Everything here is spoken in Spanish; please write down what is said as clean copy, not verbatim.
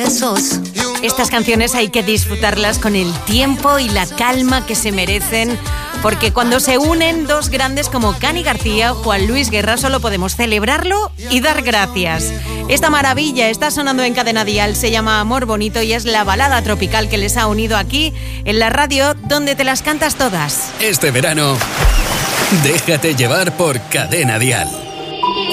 besos. Estas canciones hay que disfrutarlas con el tiempo y la calma que se merecen, porque cuando se unen dos grandes como Cani García o Juan Luis Guerra solo podemos celebrarlo y dar gracias. Esta maravilla está sonando en Cadena Dial, se llama Amor Bonito y es la balada tropical que les ha unido aquí en la radio donde te las cantas todas. Este verano, déjate llevar por Cadena Dial.